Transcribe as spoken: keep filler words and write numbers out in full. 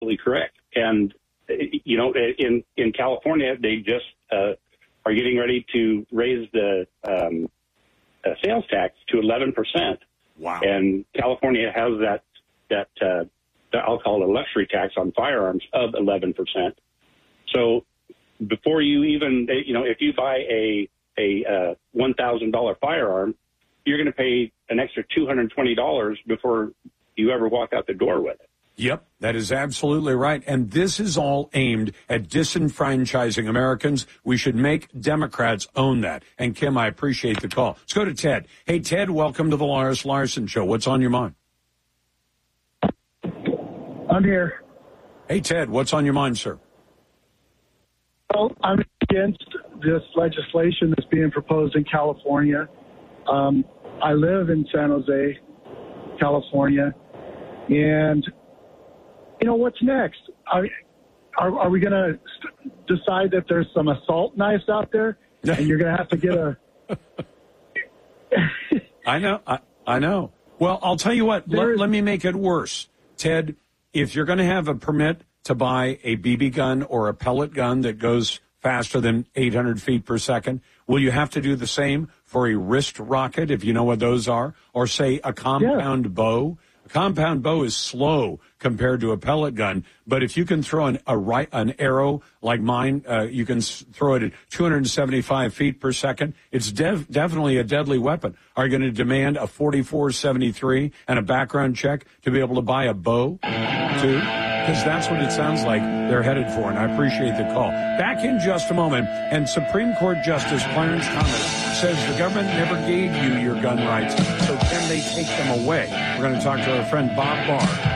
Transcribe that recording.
absolutely correct. And, you know, in, in California, they just uh, are getting ready to raise the um, uh, sales tax to eleven percent. Wow. And California has that, that uh, I'll call it a luxury tax on firearms of eleven percent. So before you even, you know, if you buy a, a uh, one thousand dollars firearm, you're going to pay an extra two hundred twenty dollars before you ever walk out the door with it. Yep, that is absolutely right. And this is all aimed at disenfranchising Americans. We should make Democrats own that. And, Kim, I appreciate the call. Let's go to Ted. Hey, Ted, welcome to the Lars Larson Show. What's on your mind? I'm here. Hey, Ted, what's on your mind, sir? Well, I'm against this legislation that's being proposed in California. Um, I live in San Jose, California, and you know, what's next? Are, are, are we going to st- decide that there's some assault knives out there and you're going to have to get a... I know. I, I know. Well, I'll tell you what. Let, let me make it worse. Ted, if you're going to have a permit to buy a B B gun or a pellet gun that goes faster than eight hundred feet per second, will you have to do the same for a wrist rocket, if you know what those are, or, say, a compound yeah. bow? A compound bow is slow compared to a pellet gun, but if you can throw an, a right, an arrow like mine, uh, you can s- throw it at two hundred seventy-five feet per second. It's dev- definitely a deadly weapon. Are you going to demand a forty-four seventy-three and a background check to be able to buy a bow, too? Because that's what it sounds like they're headed for, and I appreciate the call. Back in just a moment, and Supreme Court Justice Clarence Thomas says the government never gave you your gun rights, so can they take them away? We're going to talk to our friend Bob Barr